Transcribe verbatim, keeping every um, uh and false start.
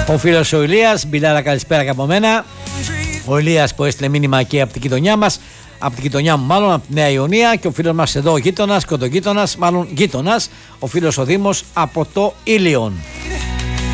Ο φίλος ο Ηλίας, Μπιλάρα, καλησπέρα και από μένα. Ο Ηλίας που έστειλε μήνυμα και από την γειτονιά μας, από την γειτονιά μου μάλλον, από τη Νέα Ιωνία, και ο φίλος μας εδώ γείτονας, κοντογείτονας, μάλλον γείτονας, ο φίλος ο Δήμος από το Ήλιον.